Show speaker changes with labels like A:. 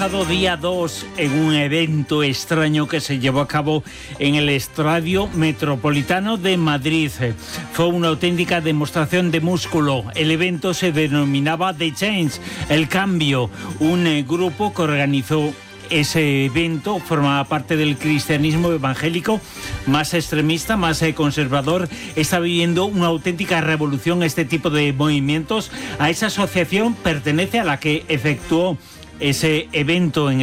A: Día 2 en un evento extraño que se llevó a cabo en el Estadio Metropolitano de Madrid. Fue una auténtica demostración de músculo. El evento se denominaba The Change, el cambio. Un grupo que organizó ese evento formaba parte del cristianismo evangélico más extremista, más conservador. Está viviendo una auténtica revolución este tipo de movimientos. A esa asociación pertenece a la que efectuó ese evento en